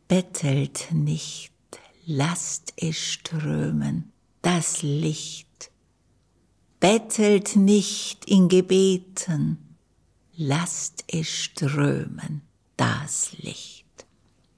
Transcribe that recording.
Bettelt nicht, lasst es strömen, das Licht. Bettelt nicht in Gebeten, lasst es strömen, das Licht.